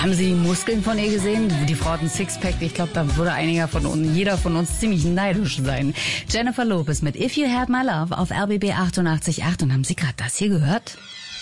Haben Sie die Muskeln von ihr gesehen? Die Frau hat ein Sixpack. Ich glaube, da würde jeder von uns ziemlich neidisch sein. Jennifer Lopez mit If You Had My Love auf RBB 88.8. Und haben Sie gerade das hier gehört?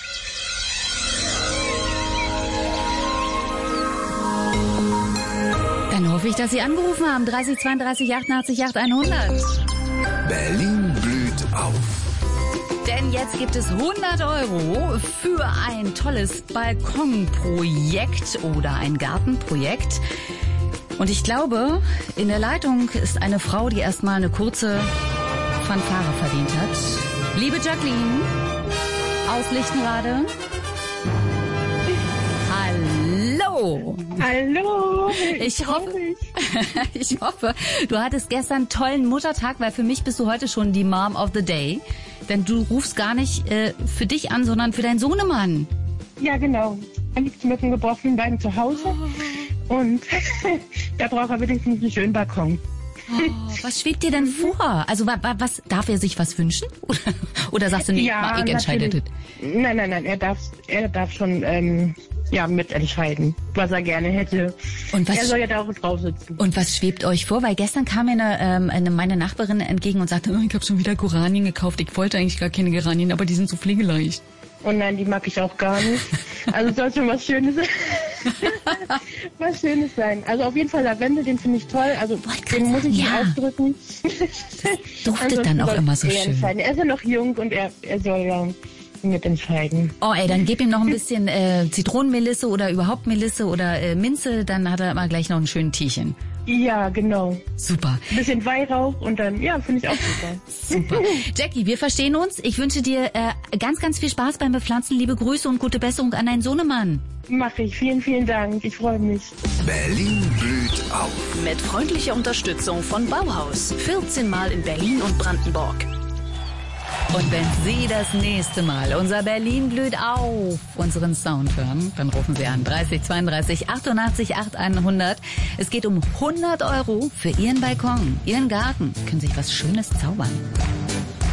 Dann hoffe ich, dass Sie angerufen haben. 30 32 88 8 100. Berlin blüht auf. Denn jetzt gibt es 100 Euro für ein tolles Balkonprojekt oder ein Gartenprojekt. Und ich glaube, in der Leitung ist eine Frau, die erstmal eine kurze Fanfare verdient hat. Liebe Jacqueline aus Lichtenrade. Hallo. Hallo. Ich hoffe, du hattest gestern einen tollen Muttertag, weil für mich bist du heute schon die Mom of the Day. Denn du rufst gar nicht für dich an, sondern für deinen Sohnemann. Ja, genau. Er liegt mit einem gebrochenen Bein zu Hause und da braucht er wenigstens einen schönen Balkon. Was schwebt dir denn vor? Also was darf er sich was wünschen? Oder sagst du nicht, ja, ich entscheide das? Nein, er darf schon mitentscheiden, was er gerne hätte. Und er soll ja da auch drauf sitzen. Und was schwebt euch vor? Weil gestern kam mir meine Nachbarin entgegen und sagte, ich habe schon wieder Geranien gekauft. Ich wollte eigentlich gar keine Geranien, aber die sind so pflegeleicht. Oh nein, die mag ich auch gar nicht. Also soll schon was Schönes sein. Was Schönes sein. Also auf jeden Fall Lavendel, den finde ich toll. Also den muss ich nicht ausdrücken. Das duftet dann auch immer so schön. Er ist ja noch jung und er soll ja mitentscheiden. Oh ey, dann gib ihm noch ein bisschen Zitronenmelisse oder überhaupt Melisse oder Minze, dann hat er immer gleich noch einen schönen Tierchen. Ja, genau. Super. Ein bisschen Weihrauch und dann, finde ich auch super. Super. Jackie, wir verstehen uns. Ich wünsche dir ganz, ganz viel Spaß beim Bepflanzen. Liebe Grüße und gute Besserung an deinen Sohnemann. Mache ich. Vielen, vielen Dank. Ich freue mich. Berlin blüht auf. Mit freundlicher Unterstützung von Bauhaus. 14 Mal in Berlin und Brandenburg. Und wenn Sie das nächste Mal unser Berlin blüht auf unseren Sound hören, dann rufen Sie an 30 32 88 8 100. Es geht um 100 Euro für Ihren Balkon, Ihren Garten. Können sich was Schönes zaubern.